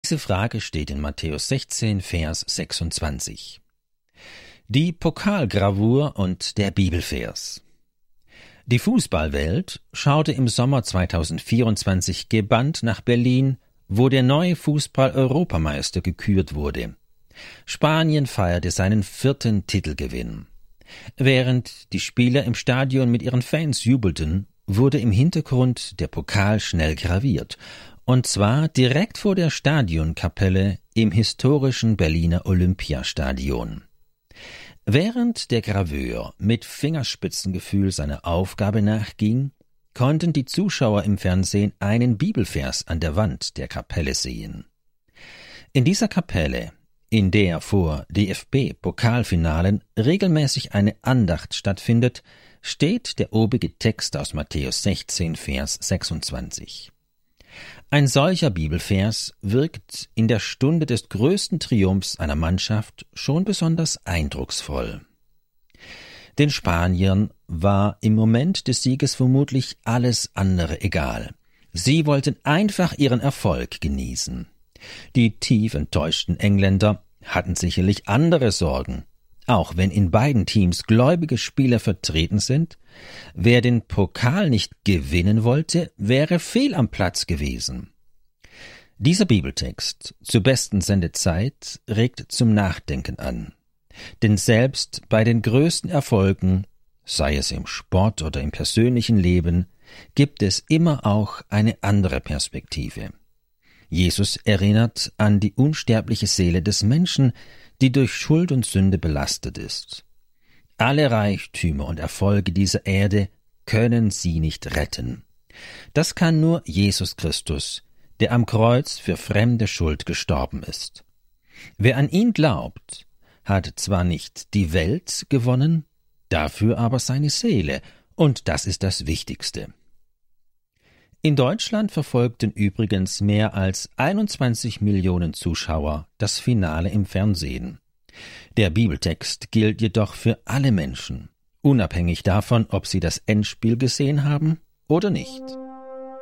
Diese Frage steht in Matthäus 16, Vers 26. Die Pokalgravur und der Bibelvers. Die Fußballwelt schaute im Sommer 2024 gebannt nach Berlin, wo der neue Fußball-Europameister gekürt wurde. Spanien feierte seinen 4. Titelgewinn. Während die Spieler im Stadion mit ihren Fans jubelten, wurde im Hintergrund der Pokal schnell graviert, und zwar direkt vor der Stadionkapelle im historischen Berliner Olympiastadion. Während der Graveur mit Fingerspitzengefühl seiner Aufgabe nachging, konnten die Zuschauer im Fernsehen einen Bibelvers an der Wand der Kapelle sehen. In dieser Kapelle, in der vor DFB-Pokalfinalen regelmäßig eine Andacht stattfindet, steht der obige Text aus Matthäus 16, Vers 26. Ein solcher Bibelvers wirkt in der Stunde des größten Triumphs einer Mannschaft schon besonders eindrucksvoll. Den Spaniern war im Moment des Sieges vermutlich alles andere egal. Sie wollten einfach ihren Erfolg genießen. Die tief enttäuschten Engländer hatten sicherlich andere Sorgen. Auch wenn in beiden Teams gläubige Spieler vertreten sind, wer den Pokal nicht gewinnen wollte, wäre fehl am Platz gewesen. Dieser Bibeltext zur besten Sendezeit regt zum Nachdenken an. Denn selbst bei den größten Erfolgen, sei es im Sport oder im persönlichen Leben, gibt es immer auch eine andere Perspektive. Jesus erinnert an die unsterbliche Seele des Menschen, die durch Schuld und Sünde belastet ist. Alle Reichtümer und Erfolge dieser Erde können sie nicht retten. Das kann nur Jesus Christus, der am Kreuz für fremde Schuld gestorben ist. Wer an ihn glaubt, hat zwar nicht die Welt gewonnen, dafür aber seine Seele, und das ist das Wichtigste. In Deutschland verfolgten übrigens mehr als 21 Millionen Zuschauer das Finale im Fernsehen. Der Bibeltext gilt jedoch für alle Menschen, unabhängig davon, ob sie das Endspiel gesehen haben oder nicht.